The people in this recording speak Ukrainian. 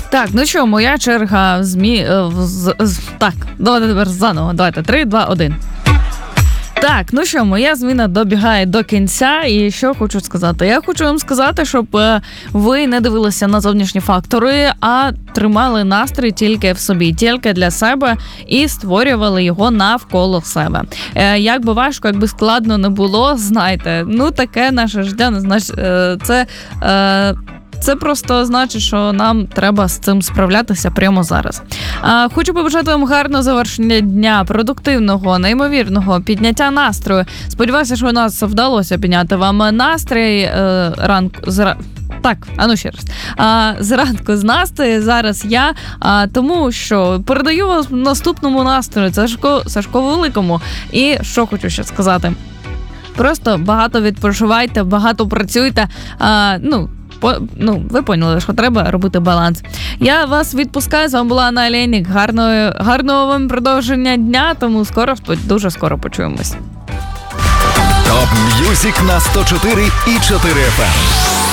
Так, ну що, моя черга Так, давайте тепер заново. Давайте, 3, 2, 1. Так, ну що, моя зміна добігає до кінця, і що хочу сказати? Я хочу вам сказати, щоб ви не дивилися на зовнішні фактори, а тримали настрій тільки в собі, тільки для себе і створювали його навколо себе. Як би важко, як би складно не було, знайте, ну таке наше життя, це просто значить, що нам треба з цим справлятися прямо зараз. Хочу побажати вам гарного завершення дня, продуктивного, неймовірного підняття настрою. Сподіваюся, що у нас вдалося підняти вам настрій ще раз. Зранку з Настею зараз я, тому що передаю вас наступному настрою, це Сашко Великому. І що хочу ще сказати? Просто багато відпочивайте, багато працюйте, ви поняли, що треба робити баланс. Я вас відпускаю, з вами була Анна Олейник. Гарного вам продовження дня, тому дуже скоро почуємось. Топ М'юзик на 104,4 FM.